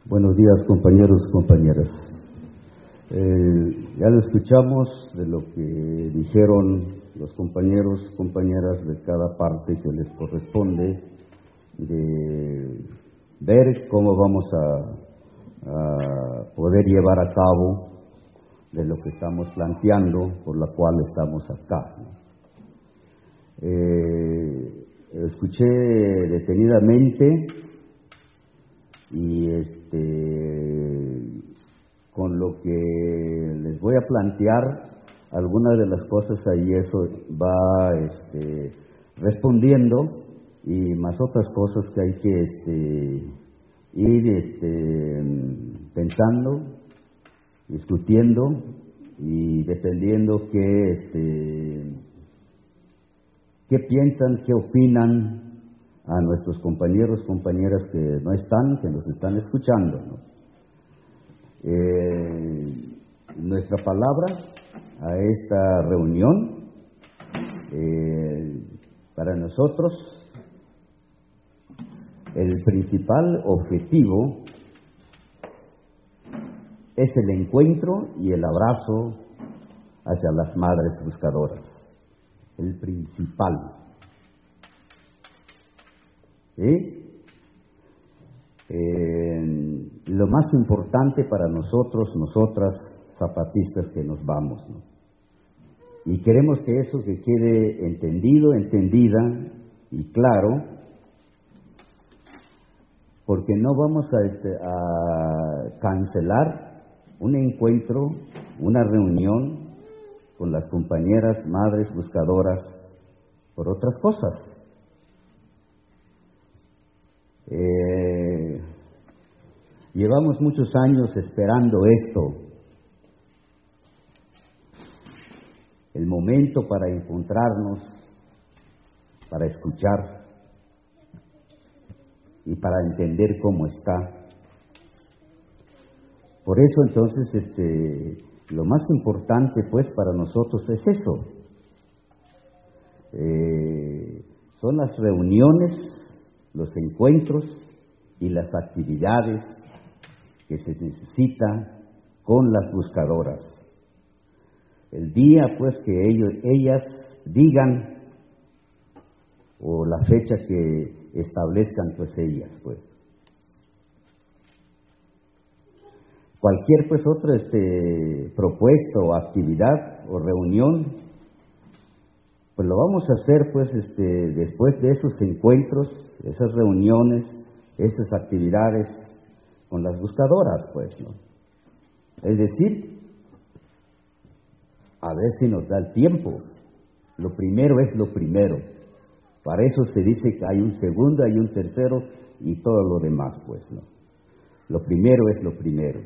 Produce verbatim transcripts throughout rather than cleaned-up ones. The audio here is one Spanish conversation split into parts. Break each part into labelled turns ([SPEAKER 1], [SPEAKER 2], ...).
[SPEAKER 1] Buenos días, compañeros y compañeras. Eh, ya lo escuchamos de lo que dijeron los compañeros y compañeras de cada parte que les corresponde, de ver cómo vamos a, a poder llevar a cabo de lo que estamos planteando, por la cual estamos acá. Eh, escuché detenidamente y este con lo que les voy a plantear algunas de las cosas ahí eso va este, respondiendo, y más otras cosas que hay que este, ir este, pensando, discutiendo y defendiendo qué este, qué piensan, qué opinan a nuestros compañeros, compañeras que no están, que nos están escuchando, ¿no? Eh, nuestra palabra a esta reunión, eh, para nosotros, el principal objetivo es el encuentro y el abrazo hacia las madres buscadoras, el principal. ¿Sí? Eh, lo más importante para nosotros, nosotras, zapatistas que nos vamos, ¿no? Y queremos que eso que quede entendido, entendida y claro, porque no vamos a, este, a cancelar un encuentro, una reunión con las compañeras, madres, buscadoras, por otras cosas. Eh, llevamos muchos años esperando esto, el momento para encontrarnos, para escuchar y para entender cómo está. Por eso entonces este, lo más importante pues para nosotros es eso, eh, son las reuniones, los encuentros y las actividades que se necesitan con las buscadoras. El día pues que ellos, ellas digan, o la fecha que establezcan pues ellas pues. Cualquier pues otra este, propuesta o actividad o reunión, pues lo vamos a hacer pues este, después de esos encuentros, esas reuniones, esas actividades con las buscadoras pues, ¿no? Es decir, a ver si nos da el tiempo. Lo primero es lo primero. Para eso se dice que hay un segundo, hay un tercero y todo lo demás pues, ¿no? Lo primero es lo primero.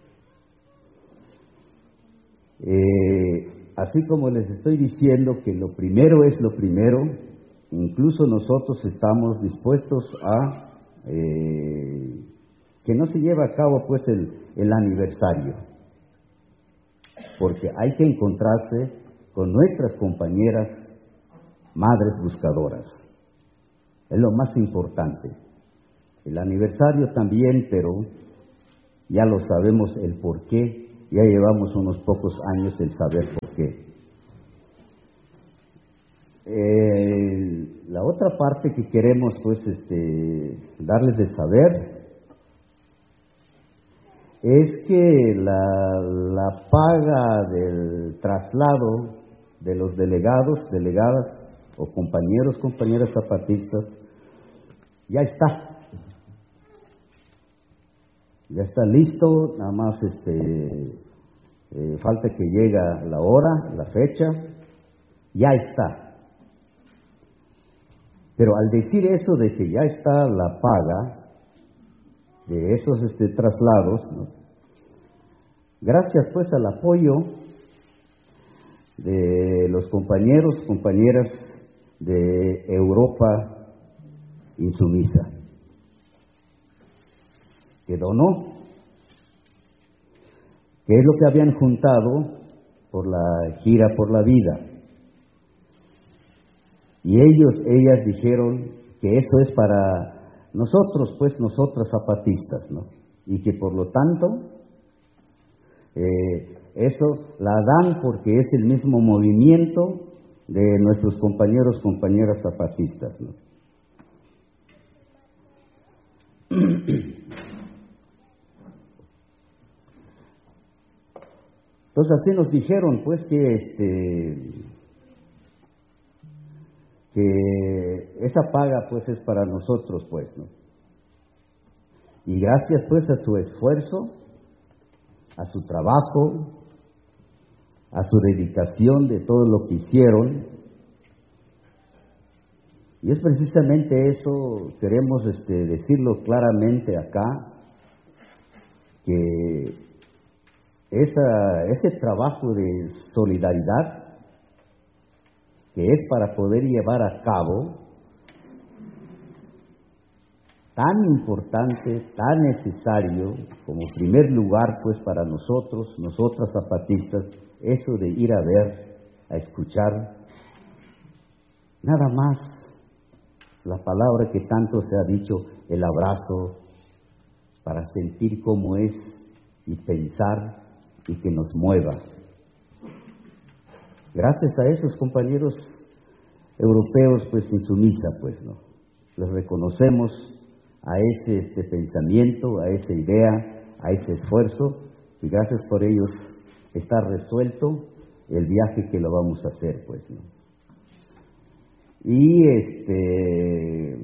[SPEAKER 1] Eh, Así como les estoy diciendo que lo primero es lo primero, incluso nosotros estamos dispuestos a eh, que no se lleve a cabo pues el, el aniversario, porque hay que encontrarse con nuestras compañeras madres buscadoras. Es lo más importante. El aniversario también, pero ya lo sabemos el por qué. Ya llevamos unos pocos años el saber por qué. Eh, la otra parte que queremos pues este, darles de saber es que la, la paga del traslado de los delegados, delegadas o compañeros, compañeras zapatistas ya está. Ya está listo, nada más este, eh, falta que llegue la hora, la fecha, ya está. Pero al decir eso de que ya está la paga de esos este, traslados, ¿no? Gracias pues al apoyo de los compañeros, compañeras de Europa Insumisa, que donó, que es lo que habían juntado por la gira por la vida. Y ellos, ellas dijeron que eso es para nosotros, pues nosotras zapatistas, ¿no? y que por lo tanto eh, eso la dan porque es el mismo movimiento de nuestros compañeros, compañeras zapatistas, ¿no? Entonces así nos dijeron pues que este que esa paga pues es para nosotros pues, ¿no? Y gracias pues a su esfuerzo, a su trabajo, a su dedicación de todo lo que hicieron. Y es precisamente eso, queremos este, decirlo claramente acá, que esa, ese trabajo de solidaridad que es para poder llevar a cabo, tan importante, tan necesario, como primer lugar pues para nosotros, nosotras zapatistas, eso de ir a ver, a escuchar, nada más la palabra que tanto se ha dicho, el abrazo, para sentir cómo es y pensar y que nos mueva. Gracias a esos compañeros europeos, pues sin sumisa, pues no, les reconocemos a ese este pensamiento, a esa idea, a ese esfuerzo, y gracias por ellos está resuelto el viaje que lo vamos a hacer, pues, ¿no? Y este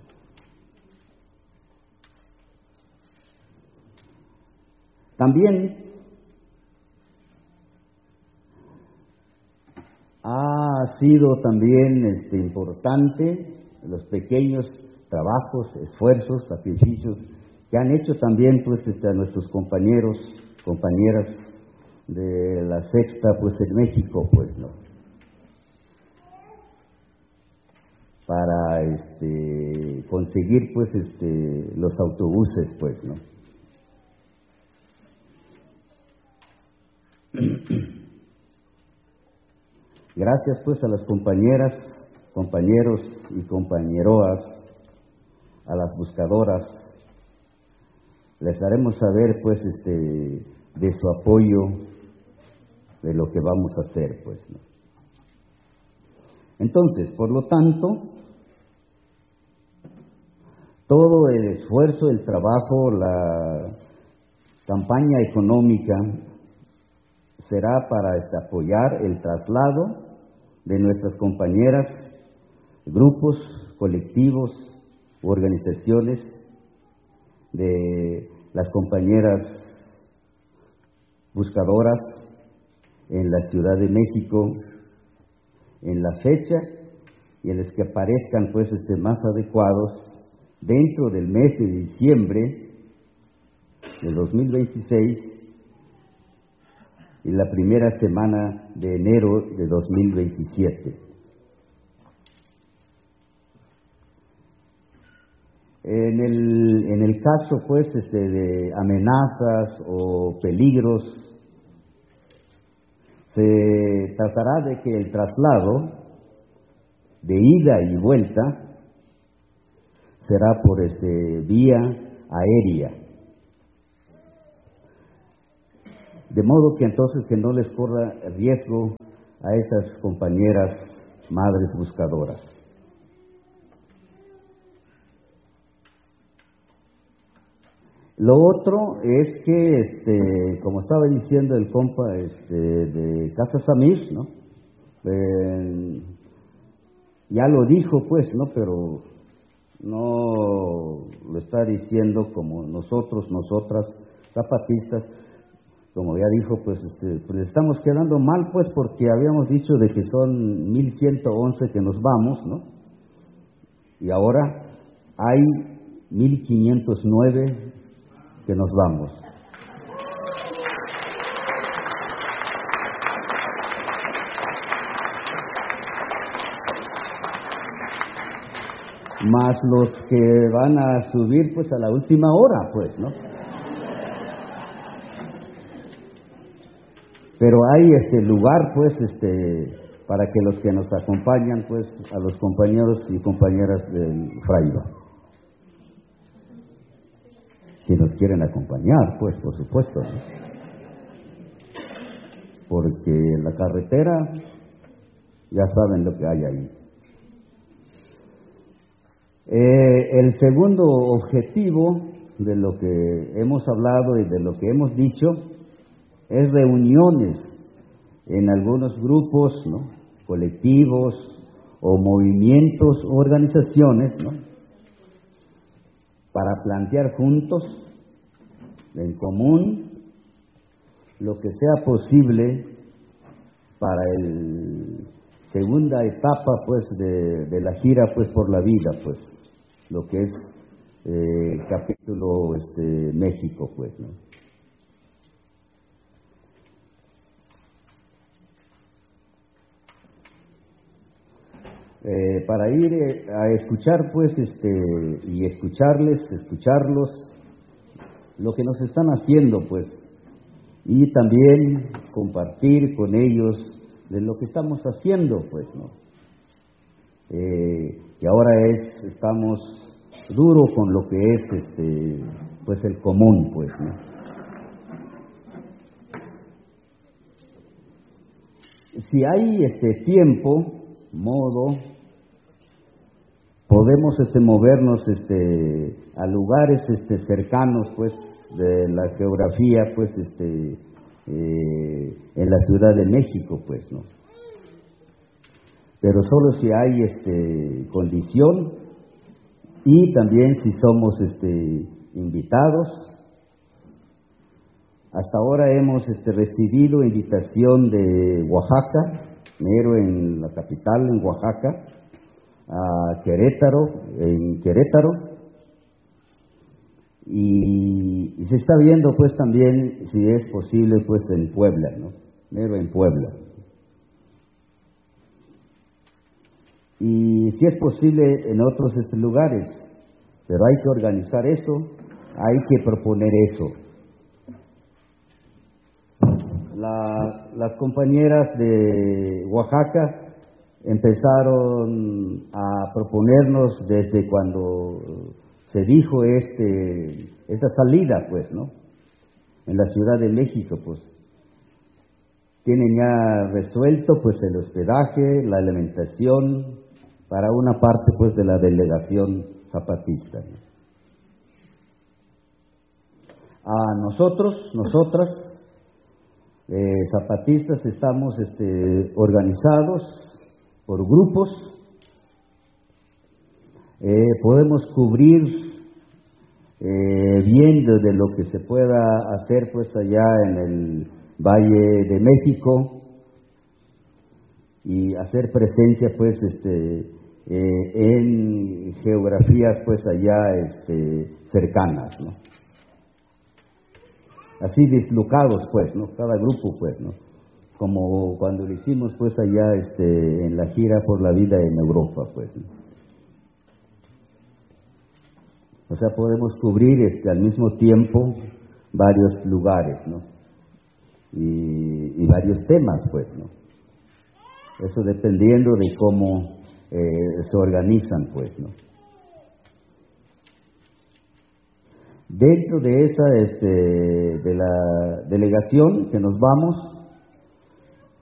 [SPEAKER 1] también ha sido también este, importante los pequeños trabajos, esfuerzos, sacrificios que han hecho también pues este, a nuestros compañeros, compañeras de la Sexta pues en México, pues no, para este, conseguir pues este, los autobuses, pues no. Gracias pues a las compañeras, compañeros y compañeroas, a las buscadoras, les haremos saber pues este de su apoyo de lo que vamos a hacer, pues, ¿no? Entonces, por lo tanto, todo el esfuerzo, el trabajo, la campaña económica será para este, apoyar el traslado de nuestras compañeras, grupos, colectivos, organizaciones, de las compañeras buscadoras en la Ciudad de México, en la fecha y en las que aparezcan pues este, más adecuados dentro del mes de diciembre de dos mil veintiséis y la primera semana de enero de dos mil veintisiete. En el, en el caso pues este, de amenazas o peligros, se tratará de que el traslado de ida y vuelta será por este, vía aérea, de modo que entonces que no les corra riesgo a esas compañeras madres buscadoras. Lo otro es que, este, como estaba diciendo el compa este, de Casa Samir, ¿no? Eh, ya lo dijo, pues, ¿no? Pero no lo está diciendo como nosotros, nosotras, zapatistas, como ya dijo, pues, este, pues estamos quedando mal, pues, porque habíamos dicho de que son mil ciento once que nos vamos, ¿no? Y ahora hay mil quinientos nueve que nos vamos. Más los que van a subir pues a la última hora, pues, ¿no? Pero hay este lugar, pues, este, para que los que nos acompañan, pues, a los compañeros y compañeras del Fraiba, si nos quieren acompañar, pues, por supuesto, ¿no? Porque en la carretera ya saben lo que hay ahí. Eh, el segundo objetivo de lo que hemos hablado y de lo que hemos dicho es reuniones en algunos grupos, ¿no?, colectivos o movimientos o organizaciones, ¿no?, para plantear juntos, en común, lo que sea posible para el segunda etapa, pues, de, de la gira, pues, por la vida, pues, lo que es eh, el capítulo este, México, pues, ¿no? Eh, para ir eh, a escuchar, pues, este, y escucharles, escucharlos, lo que nos están haciendo, pues, y también compartir con ellos de lo que estamos haciendo, pues, ¿no? Eh, que ahora es, estamos duro con lo que es, este, pues, el común, pues, ¿no? Si hay este tiempo, modo, podemos este, movernos este, a lugares este, cercanos, pues, de la geografía, pues, este, eh, en la Ciudad de México, pues, ¿no? Pero solo si hay este, condición y también si somos este, invitados. Hasta ahora hemos este, recibido invitación de Oaxaca, mero en la capital, en Oaxaca, a Querétaro, en Querétaro, y, y se está viendo pues también si es posible pues en Puebla, ¿no? Mero en Puebla. Y si es posible en otros este, lugares, pero hay que organizar eso, hay que proponer eso. La, las compañeras de Oaxaca empezaron a proponernos desde cuando se dijo este esta salida, pues, ¿no? En la Ciudad de México, pues, tienen ya resuelto, pues, el hospedaje, la alimentación para una parte, pues, de la delegación zapatista, ¿no? A nosotros, nosotras, eh, zapatistas, estamos este, organizados por grupos, eh, podemos cubrir eh, viendo de lo que se pueda hacer pues allá en el Valle de México y hacer presencia pues este eh, en geografías pues allá este cercanas, ¿no? Así dislocados pues, ¿no? Cada grupo pues, ¿no? Como cuando lo hicimos pues allá este en la gira por la vida en Europa, pues, ¿no? O sea, podemos cubrir este al mismo tiempo varios lugares, ¿no? Y, y varios temas, pues, ¿no? Eso dependiendo de cómo eh, se organizan, pues, ¿no? Dentro de esa este, de la delegación que nos vamos,